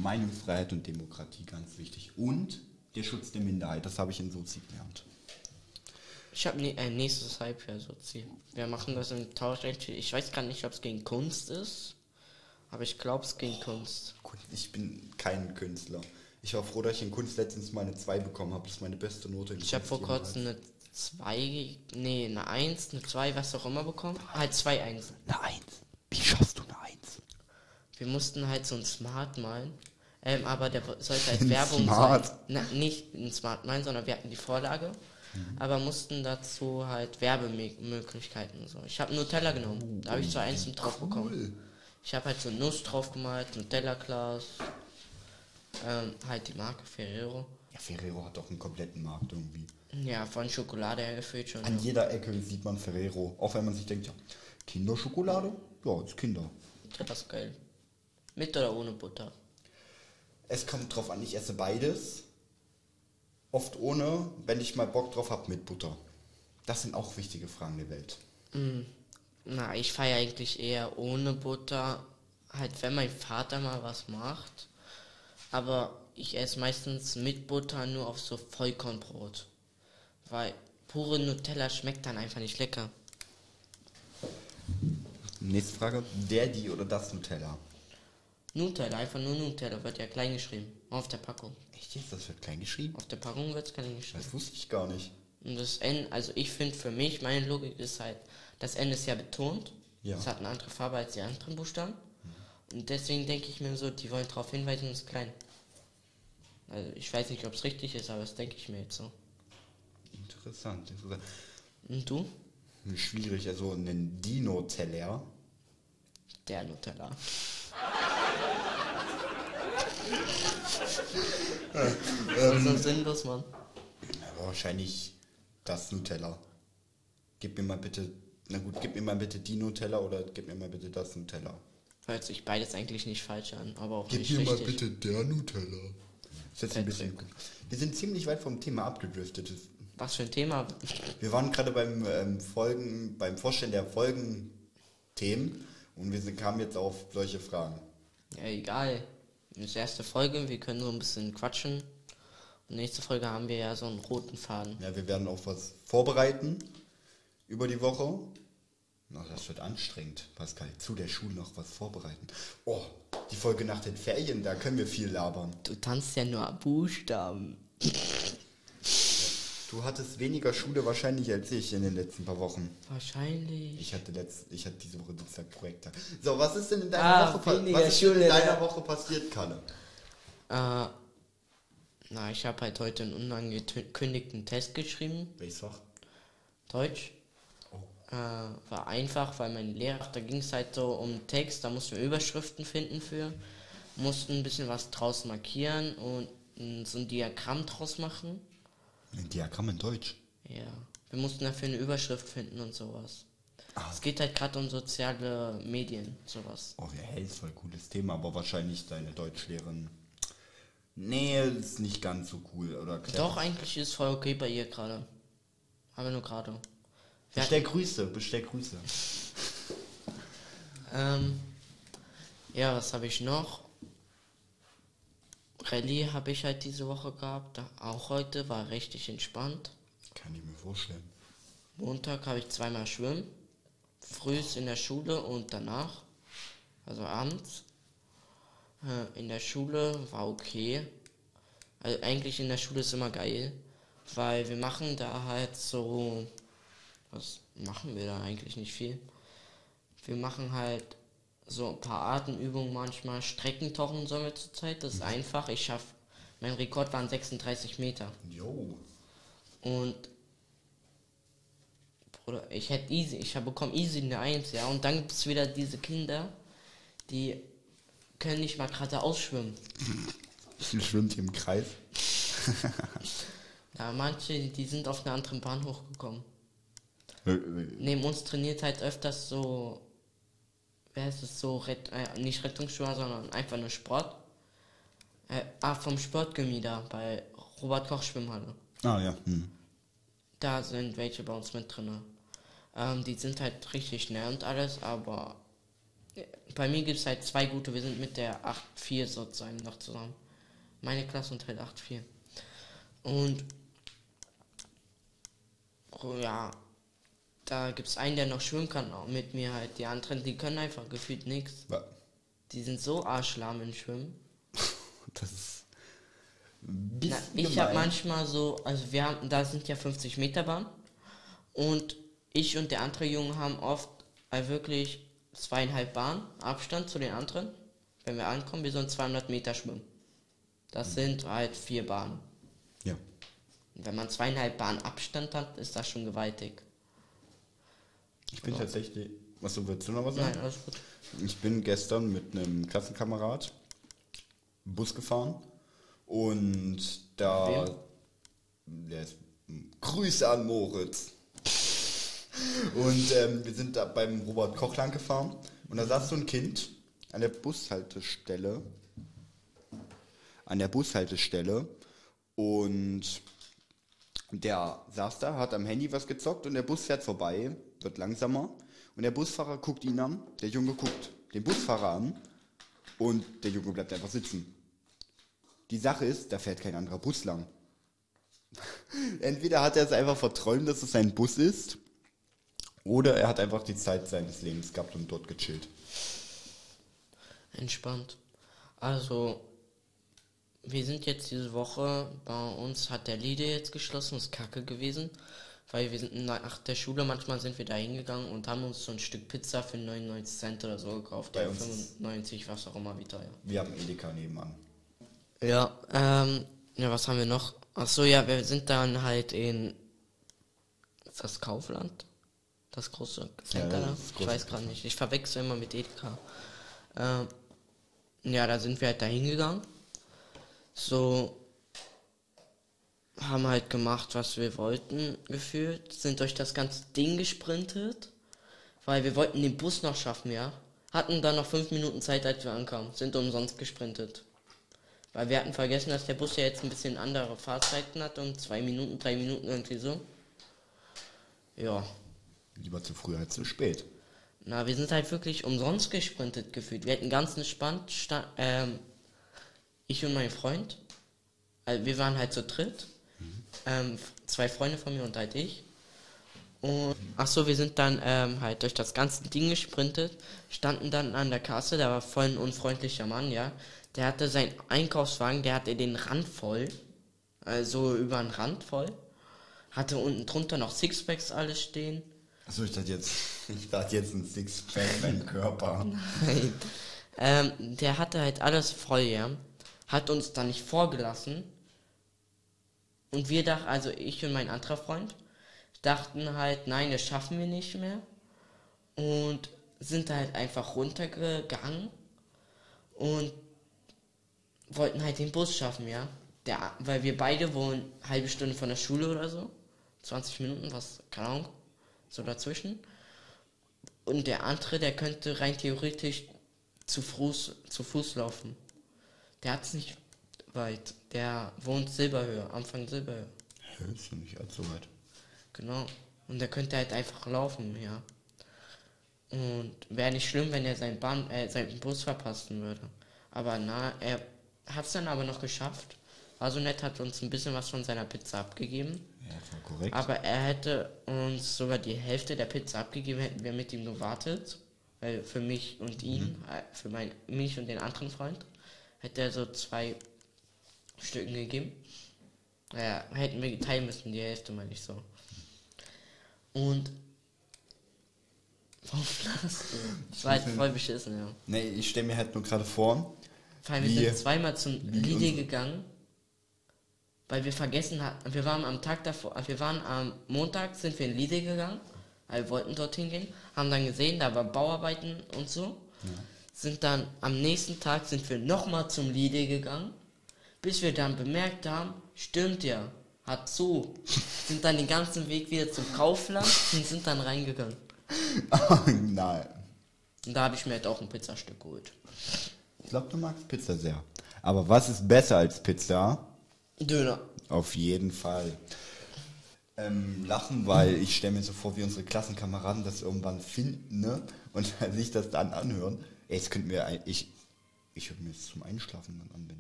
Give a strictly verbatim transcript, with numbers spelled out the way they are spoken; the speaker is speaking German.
Meinungsfreiheit und Demokratie, ganz wichtig. Und der Schutz der Minderheit, das habe ich in Sozi gelernt. Ich habe ne, ein nächstes Halbjahr Sozi. Wir machen das im Tausch. Ich weiß gar nicht, ob es gegen Kunst ist, aber ich glaube, es gegen Kunst. Ich bin kein Künstler. Ich war froh, dass ich in Kunst letztens mal eine zwei bekommen habe. Das ist meine beste Note in Kunst. Ich habe vor kurzem eine zwei, nee, eine eins, eine zwei, was auch immer bekommen. Halt zwei Einsen. Eine eins? Wie schaffst du eine eins? Wir mussten halt so ein Smart malen. Ähm, aber der sollte halt Ein Werbung Smart? sein. Na, nicht ein Smart malen, sondern wir hatten die Vorlage. Mhm. Aber mussten dazu halt Werbemöglichkeiten und so. Ich habe Nutella genommen. Da habe ich zwei Einsen drauf cool. bekommen. Ich habe halt so Nuss drauf gemalt, Nutella-Glas. Ähm, halt die Marke Ferrero. Ja, Ferrero hat doch einen kompletten Markt irgendwie. Ja, von Schokolade her gefühlt schon. An ja. jeder Ecke sieht man Ferrero. Auch wenn man sich denkt, ja, Kinderschokolade? Ja, ist Kinder. Das ist geil. Mit oder ohne Butter? Es kommt drauf an, ich esse beides. Oft ohne, wenn ich mal Bock drauf habe, mit Butter. Das sind auch wichtige Fragen der Welt. Mm. Na, ich feiere eigentlich eher ohne Butter. Halt, wenn mein Vater mal was macht. Aber ich esse meistens mit Butter nur auf so Vollkornbrot. Weil pure Nutella schmeckt dann einfach nicht lecker. Nächste Frage. Der, die oder das Nutella? Nutella, einfach nur Nutella, wird ja klein geschrieben. Auf der Packung. Echt jetzt? Das wird klein geschrieben? Auf der Packung wird es klein geschrieben. Das wusste ich gar nicht. Und das N, also ich finde für mich, meine Logik ist halt, das N ist ja betont. Ja. Es hat eine andere Farbe als die anderen Buchstaben. Mhm. Und deswegen denke ich mir so, die wollen darauf hinweisen, es ist klein. Also ich weiß nicht, ob es richtig ist, aber das denke ich mir jetzt so. Interessant, interessant. Und du? Schwierig, also einen Dino-Teller. Der Nutella. ähm, so sinnlos, Mann. Aber wahrscheinlich das Nutella. Gib mir mal bitte, na gut, gib mir mal bitte die Nutella oder gib mir mal bitte das Nutella. Hört sich beides eigentlich nicht falsch an, aber auch Gib nicht mir richtig. mal bitte der Nutella. Das ist ein bisschen, wir sind ziemlich weit vom Thema abgedriftet. Was für ein Thema? Wir waren gerade beim ähm, Folgen, beim Vorstellen der Folgenthemen und wir sind, kamen jetzt auf solche Fragen. Ja, egal. Das ist die erste Folge, wir können so ein bisschen quatschen. Und nächste Folge haben wir ja so einen roten Faden. Ja, wir werden auch was vorbereiten über die Woche. Na, das wird anstrengend, Pascal. Zu der Schule noch was vorbereiten. Oh, die Folge nach den Ferien, da können wir viel labern. Du tanzt ja nur Buchstaben. Du hattest weniger Schule wahrscheinlich als ich in den letzten paar Wochen. Wahrscheinlich. Ich hatte letzt, ich hatte diese Woche Dienstag Projekte. So, was ist denn in deiner Ah, Woche weniger was ist Schule, denn in deiner ja. Woche passiert, Kalle? Äh, na, ich habe halt heute einen unangekündigten Test geschrieben. Welches Fach? Deutsch. Oh. Äh, war einfach, weil mein Lehrer, da ging es halt so um Text, da mussten wir Überschriften finden für. Mussten ein bisschen was draus markieren und mh, so ein Diagramm draus machen. Ein Diagramm in Deutsch? Ja, wir mussten dafür eine Überschrift finden und sowas. Ah. Es geht halt gerade um soziale Medien, sowas. Oh, ja, hey, ist voll cooles Thema, aber wahrscheinlich deine Deutschlehrerin. Nee, ist nicht ganz so cool, oder? Clever. Doch, eigentlich ist voll okay bei ihr gerade. Aber nur gerade. Bestell Grüße, bestell Grüße. Ähm, ja, was habe ich noch? Rallye habe ich halt diese Woche gehabt, auch heute, war richtig entspannt. Kann ich mir vorstellen. Montag habe ich zweimal schwimmen, frühs in der Schule und danach, also abends. Äh, in der Schule war okay, also eigentlich in der Schule ist immer geil, weil wir machen da halt so, was machen wir da eigentlich nicht viel. Wir machen halt so ein paar Atemübungen manchmal, Streckentauchen sollen wir zurzeit, das ist einfach, ich schaff, mein Rekord waren sechsunddreißig Meter. Jo. Und, Bruder, ich hätte easy, ich habe bekommen easy eine Eins, ja, und dann gibt es wieder diese Kinder, die können nicht mal gerade ausschwimmen. Viel schwimmt hier im Kreis. Ja, manche, die sind auf einen anderen Bahnhof gekommen. Äh, äh, Neben uns trainiert halt öfters so, wer ist es so, Rett, äh, nicht Rettungsschwimmer, sondern einfach nur Sport. Äh, ah, vom Sportgymnasium da, bei Robert Koch Schwimmhalle. Ah ja. Hm. Da sind welche bei uns mit drin. Ähm, die sind halt richtig schnell und alles, aber Bei mir gibt es halt zwei gute, wir sind mit der acht vier sozusagen noch zusammen. Meine Klasse und halt acht vier. Und oh ja, da gibt es einen, der noch schwimmen kann, auch mit mir halt. Die anderen, die können einfach gefühlt nichts. Ja. Die sind so arschlahm im Schwimmen. Das ist Na, ich habe manchmal so, also wir haben, da sind ja fünfzig Meter Bahn. Und ich und der andere Junge haben oft äh, wirklich zweieinhalb Bahnen Abstand zu den anderen. Wenn wir ankommen, wir sollen zweihundert Meter schwimmen. Das sind halt vier Bahnen. Ja. Und wenn man zweieinhalb Bahnen Abstand hat, ist das schon gewaltig. Ich bin tatsächlich. Was du willst du noch was sagen? Nein, alles gut. Ich bin gestern mit einem Klassenkamerad Bus gefahren und da. Der ist, Grüße an Moritz. Und ähm, wir sind da beim Robert Koch lang gefahren und da saß so ein Kind an der Bushaltestelle. An der Bushaltestelle und der saß da, hat am Handy was gezockt und der Bus fährt vorbei, wird langsamer und der Busfahrer guckt ihn an, der Junge guckt den Busfahrer an und der Junge bleibt einfach sitzen. Die Sache ist, da fährt kein anderer Bus lang. Entweder hat er es einfach verträumt, dass es sein Bus ist, oder er hat einfach die Zeit seines Lebens gehabt und dort gechillt. Entspannt. Also, wir sind jetzt diese Woche, bei uns hat der Lidl jetzt geschlossen, ist kacke gewesen, weil wir sind nach der Schule, manchmal sind wir da hingegangen und haben uns so ein Stück Pizza für neunundneunzig Cent oder so gekauft, Bei ja, uns. fünfundneunzig, was auch immer, wie teuer. Wir haben Edeka nebenan. Ja, ähm, ja, was haben wir noch? Ach so, ja, wir sind dann halt in, ist das Kaufland? Das große Center Ja, da? das ist Ich große weiß gerade nicht, ich verwechsel immer mit Edeka. Ähm, ja, da sind wir halt da hingegangen. So, haben halt gemacht, was wir wollten, gefühlt. Sind durch das ganze Ding gesprintet, weil wir wollten den Bus noch schaffen, ja. Hatten dann noch fünf Minuten Zeit, als wir ankamen. Sind umsonst gesprintet. Weil wir hatten vergessen, dass der Bus ja jetzt ein bisschen andere Fahrzeiten hat, um zwei Minuten, drei Minuten irgendwie so. Ja. Lieber zu früh als zu spät. Na, wir sind halt wirklich umsonst gesprintet gefühlt. Wir hatten ganz entspannt, sta- ähm, ich und mein Freund, also wir waren halt zu dritt, mhm. ähm, zwei Freunde von mir und halt ich. Und ach so, wir sind dann ähm, halt durch das ganze Ding gesprintet, standen dann an der Kasse, da war voll ein unfreundlicher Mann, ja. Der hatte seinen Einkaufswagen, der hatte den Rand voll, also über den Rand voll, hatte unten drunter noch Sixpacks alles stehen. Achso, ich dachte jetzt, ich dachte jetzt ein Sixpack, mein Körper. Nein. ähm, der hatte halt alles voll, ja. Hat uns dann nicht vorgelassen. Und wir dachten, also ich und mein anderer Freund, dachten halt, nein, das schaffen wir nicht mehr. Und sind halt einfach runtergegangen und wollten halt den Bus schaffen, ja. Der, weil wir beide wohnen eine halbe Stunde von der Schule oder so. zwanzig Minuten, was, keine Ahnung, so dazwischen. Und der andere, der könnte rein theoretisch zu Fuß, zu Fuß laufen. Der hat's nicht weit. Der wohnt Silberhöhe, Anfang Silberhöhe. Ja, ist ja nicht allzu weit. Genau. Und der könnte halt einfach laufen, ja. Und wäre nicht schlimm, wenn er seinen Bahn, äh, seinen Bus verpassen würde. Aber na, er hat's dann aber noch geschafft. War so nett, hat uns ein bisschen was von seiner Pizza abgegeben. Ja, voll korrekt. Aber er hätte uns sogar die Hälfte der Pizza abgegeben, hätten wir mit ihm gewartet. Weil für mich und ihn, Mhm. äh, für mein, mich und den anderen Freund, hätte er so zwei Stücken gegeben. Naja, hätten wir teilen müssen, die Hälfte meine ich so. Und warum lachst du? Das war halt voll beschissen, ja. Nee, ich stelle mir halt nur gerade vor, Vor allem, wir Wie- sind zweimal zum wie Lidl unsere- gegangen, weil wir vergessen hatten, wir waren am Tag davor, wir waren am Montag, sind wir in Lidl gegangen, weil wir wollten dorthin gehen, haben dann gesehen, da war Bauarbeiten und so, sind dann am nächsten Tag sind wir nochmal zum Lidl gegangen, bis wir dann bemerkt haben, stimmt ja, hat zu, sind dann den ganzen Weg wieder zum Kaufland und sind dann reingegangen. nein. Und da habe ich mir halt auch ein Pizzastück geholt. Ich glaube, du magst Pizza sehr. Aber was ist besser als Pizza? Döner. Auf jeden Fall. ähm, lachen, weil ich stelle mir so vor, wie unsere Klassenkameraden das irgendwann finden, ne? Und sich das dann anhören. Ey, es könnte mir, ein- ich, ich würde mir das zum Einschlafen dann anwenden.